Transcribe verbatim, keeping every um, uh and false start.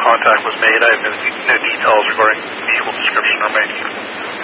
contact was made. I have no, no details regarding vehicle description or made.